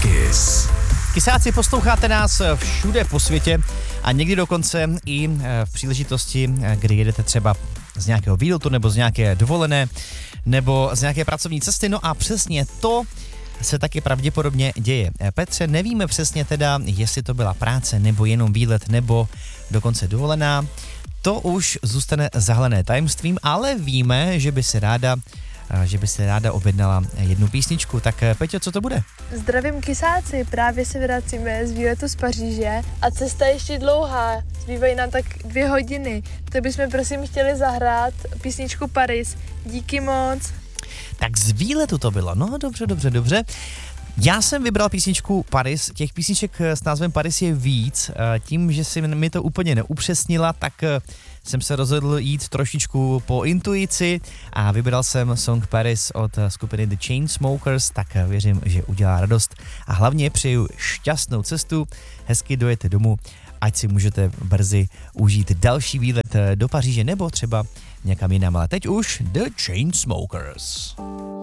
Kiss. Kysáci, posloucháte nás všude po světě a někdy dokonce i v příležitosti, kdy jedete třeba z nějakého výletu nebo z nějaké dovolené nebo z nějaké pracovní cesty. No a přesně to se taky pravděpodobně děje. Petře, nevíme přesně teda, jestli to byla práce nebo jenom výlet nebo dokonce dovolená. To už zůstane zahalené tajemstvím, ale víme, že by se ráda objednala jednu písničku. Tak Peťo, co to bude? Zdravím kysáci, právě se vracíme z výletu z Paříže a cesta je ještě dlouhá, zbývají nám tak 2 hodiny. To bychom prosím chtěli zahrát písničku Paris. Díky moc. Tak z výletu to bylo, no dobře. Já jsem vybral písničku Paris, těch písniček s názvem Paris je víc, tím, že si mi to úplně neupřesnila, tak jsem se rozhodl jít trošičku po intuici a vybral jsem song Paris od skupiny The Chainsmokers, tak věřím, že udělá radost a hlavně přeju šťastnou cestu, hezky dojete domů, ať si můžete brzy užít další výlet do Paříže nebo třeba někam jinam, ale teď už The Chainsmokers.